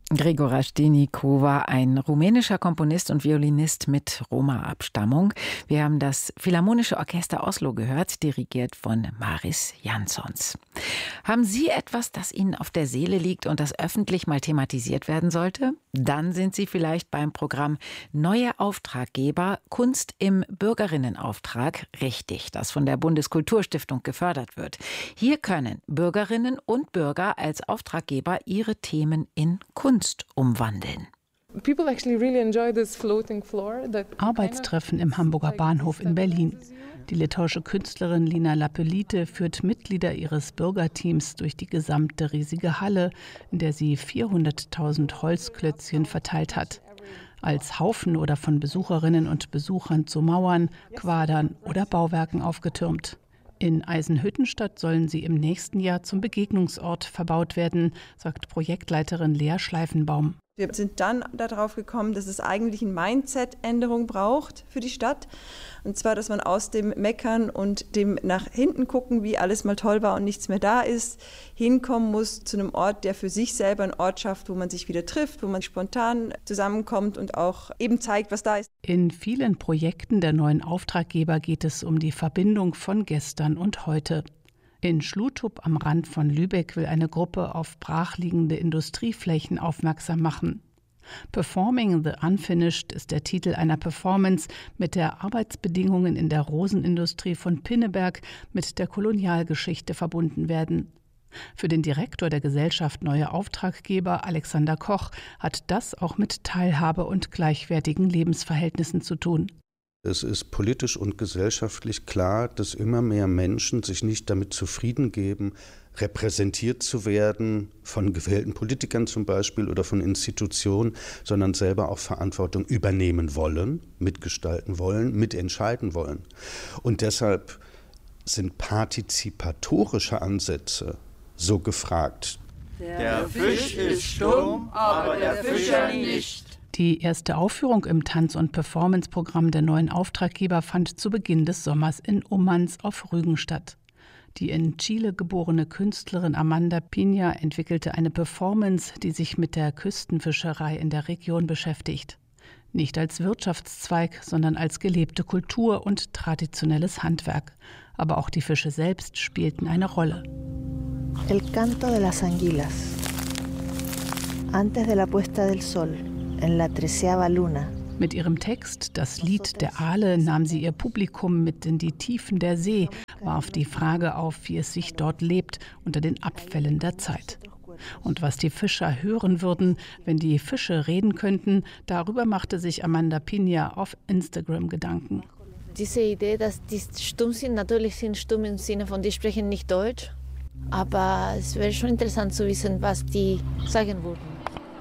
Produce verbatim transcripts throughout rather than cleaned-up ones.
Gregor Stenico war ein rumänischer Komponist und Violinist mit Roma-Abstammung. Wir haben das Philharmonische Orchester Oslo gehört, dirigiert von Maris Jansons. Haben Sie etwas, das Ihnen auf der Seele liegt und das öffentlich mal thematisiert werden sollte? Dann sind Sie vielleicht beim Programm Neue Auftraggeber Kunst im Bürgerinnenauftrag richtig, das von der Bundeskulturstiftung gefördert wird. Hier können Bürgerinnen und Bürger als Auftraggeber ihre Themen in Kunst umwandeln. Arbeitstreffen im Hamburger Bahnhof in Berlin. Die litauische Künstlerin Lina Lapelite führt Mitglieder ihres Bürgerteams durch die gesamte riesige Halle, in der sie vierhunderttausend Holzklötzchen verteilt hat. Als Haufen oder von Besucherinnen und Besuchern zu Mauern, Quadern oder Bauwerken aufgetürmt. In Eisenhüttenstadt sollen sie im nächsten Jahr zum Begegnungsort verbaut werden, sagt Projektleiterin Lea Schleifenbaum. Wir sind dann darauf gekommen, dass es eigentlich eine Mindset-Änderung braucht für die Stadt. Und zwar, dass man aus dem Meckern und dem nach hinten gucken, wie alles mal toll war und nichts mehr da ist, hinkommen muss zu einem Ort, der für sich selber einen Ort schafft, wo man sich wieder trifft, wo man spontan zusammenkommt und auch eben zeigt, was da ist. In vielen Projekten der neuen Auftraggeber geht es um die Verbindung von gestern und heute. In Schlutup am Rand von Lübeck will eine Gruppe auf brachliegende Industrieflächen aufmerksam machen. Performing the Unfinished ist der Titel einer Performance, mit der Arbeitsbedingungen in der Rosenindustrie von Pinneberg mit der Kolonialgeschichte verbunden werden. Für den Direktor der Gesellschaft Neue Auftraggeber, Alexander Koch, hat das auch mit Teilhabe und gleichwertigen Lebensverhältnissen zu tun. Es ist politisch und gesellschaftlich klar, dass immer mehr Menschen sich nicht damit zufrieden geben, repräsentiert zu werden, von gewählten Politikern zum Beispiel oder von Institutionen, sondern selber auch Verantwortung übernehmen wollen, mitgestalten wollen, mitentscheiden wollen. Und deshalb sind partizipatorische Ansätze so gefragt. Der Fisch ist stumm, aber der Fischer nicht. Die erste Aufführung im Tanz- und Performance-Programm der neuen Auftraggeber fand zu Beginn des Sommers in Ummanz auf Rügen statt. Die in Chile geborene Künstlerin Amanda Piña entwickelte eine Performance, die sich mit der Küstenfischerei in der Region beschäftigt. Nicht als Wirtschaftszweig, sondern als gelebte Kultur und traditionelles Handwerk. Aber auch die Fische selbst spielten eine Rolle. El canto de las anguilas. Antes de la puesta del sol. En la treceava luna. Mit ihrem Text »Das Lied der Aale« nahm sie ihr Publikum mit in die Tiefen der See, warf die Frage auf, wie es sich dort lebt unter den Abfällen der Zeit. Und was die Fischer hören würden, wenn die Fische reden könnten, darüber machte sich Amanda Piña auf Instagram Gedanken. Diese Idee, dass die stumm sind, natürlich sind stumm im Sinne von, die sprechen nicht Deutsch, aber es wäre schon interessant zu wissen, was die sagen würden.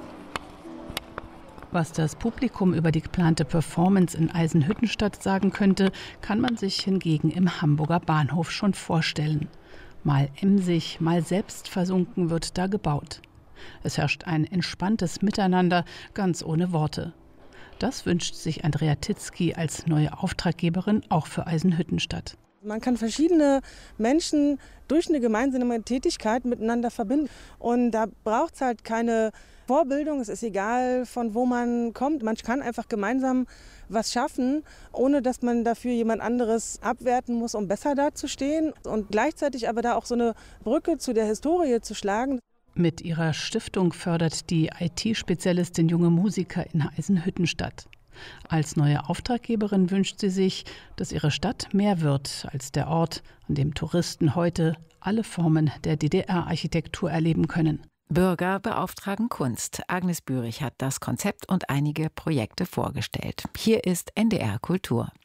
Was das Publikum über die geplante Performance in Eisenhüttenstadt sagen könnte, kann man sich hingegen im Hamburger Bahnhof schon vorstellen. Mal emsig, mal selbstversunken wird da gebaut. Es herrscht ein entspanntes Miteinander, ganz ohne Worte. Das wünscht sich Andrea Titzky als neue Auftraggeberin auch für Eisenhüttenstadt. Man kann verschiedene Menschen durch eine gemeinsame Tätigkeit miteinander verbinden. Und da braucht es halt keine Vorbildung. Es ist egal, von wo man kommt. Man kann einfach gemeinsam was schaffen, ohne dass man dafür jemand anderes abwerten muss, um besser dazustehen. Und gleichzeitig aber da auch so eine Brücke zu der Historie zu schlagen. Mit ihrer Stiftung fördert die I T-Spezialistin junge Musiker in Eisenhüttenstadt. Als neue Auftraggeberin wünscht sie sich, dass ihre Stadt mehr wird als der Ort, an dem Touristen heute alle Formen der D D R-Architektur erleben können. Bürger beauftragen Kunst. Agnes Bürich hat das Konzept und einige Projekte vorgestellt. Hier ist N D R Kultur.